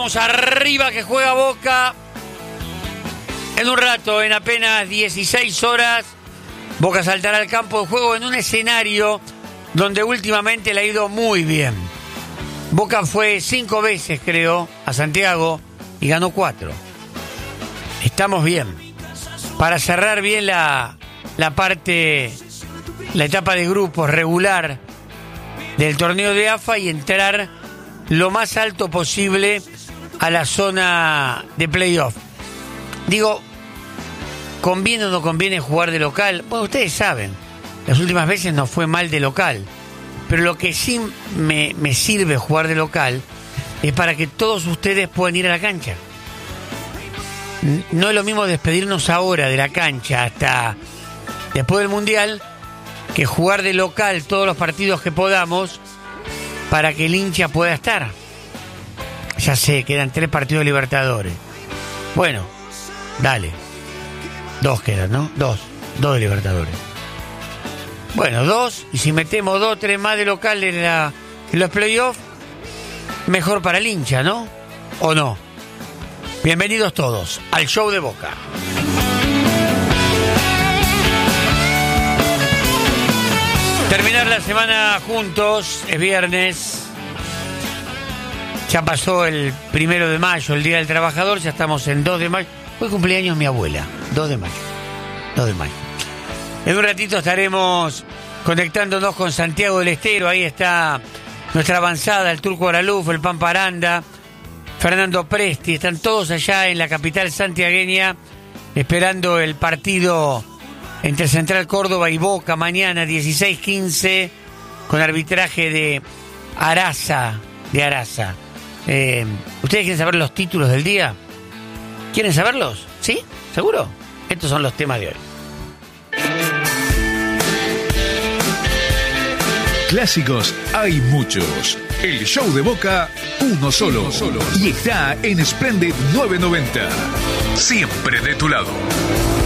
Vamos arriba, que juega Boca. En un rato, en apenas 16 horas, Boca saltará al campo de juego en un escenario donde últimamente le ha ido muy bien. Boca fue 5 veces, creo, a Santiago y ganó 4. Estamos bien. Para cerrar bien la etapa de grupos regular del torneo de AFA y entrar lo más alto posible a la zona de playoff. Digo, ¿conviene o no conviene jugar de local? Bueno, ustedes saben, las últimas veces nos fue mal de local, pero lo que sí me sirve jugar de local es para que todos ustedes puedan ir a la cancha. No es lo mismo despedirnos ahora de la cancha hasta después del Mundial que jugar de local todos los partidos que podamos para que el hincha pueda estar. Ya sé, quedan 3 partidos de Libertadores. Bueno, dale. 2 quedan, ¿no? 2 de Libertadores. Bueno, 2, y si metemos 2 o 3 más de local en los playoffs, mejor para el hincha, ¿no? ¿O no? Bienvenidos todos al show de Boca. Terminar la semana juntos, es viernes. Ya pasó el 1 de mayo, el Día del Trabajador, ya estamos en 2 de mayo. Hoy cumpleaños mi abuela, 2 de mayo. En un ratito estaremos conectándonos con Santiago del Estero. Ahí está nuestra avanzada, el Turco Araluf, el Pampa Aranda, Fernando Presti. Están todos allá en la capital santiagueña esperando el partido entre Central Córdoba y Boca mañana 16:15 con arbitraje de Araza. ¿Ustedes quieren saber los títulos del día? ¿Quieren saberlos? ¿Sí? ¿Seguro? Estos son los temas de hoy. Clásicos hay muchos. El show de Boca, uno solo. Y está en Splendid 990. Siempre de tu lado.